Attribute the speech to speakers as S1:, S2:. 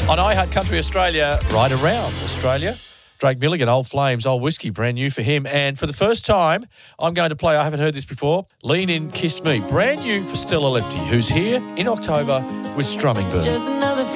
S1: On iHeart Country Australia, right around Australia. Drake Milligan, Old Flames, Old Whiskey, brand new for him. And for the first time, I'm going to play, I haven't heard this before, Lean In, Kiss Me, brand new for Stella Lepti, who's here in October with Strumming Bird.
S2: Just another